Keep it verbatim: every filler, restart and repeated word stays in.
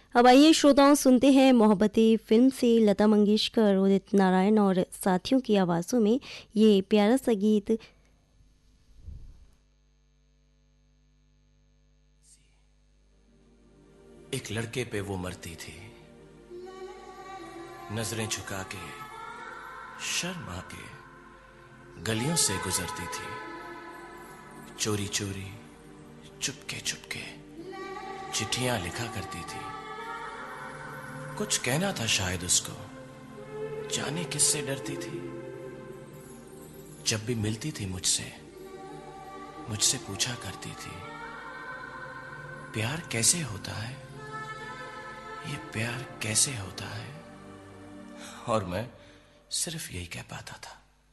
अब आइए श्रोताओं सुनते हैं मोहब्बतें फिल्म से लता मंगेशकर, उदित नारायण और साथियों की आवाज़ों में ये प्यारा सा गीत। एक लड़के पे वो मरती थी, नजरें झुका के शर्मा के गलियों से गुजरती थी, चोरी चोरी चुपके चुपके चिट्ठियां लिखा करती थी। कुछ कहना था शायद उसको, जाने किससे डरती थी। जब भी मिलती थी मुझसे मुझसे पूछा करती थी, प्यार कैसे होता है, ये प्यार कैसे होता है। और मैं सिर्फ यही कह पाता था,